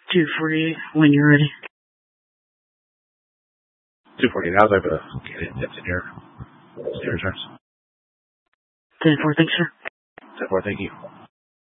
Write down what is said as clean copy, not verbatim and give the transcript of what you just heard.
248 when you're ready. 248, I was able to get it. It's in your returns. 10-4, thanks, sir. 10-4, thank you.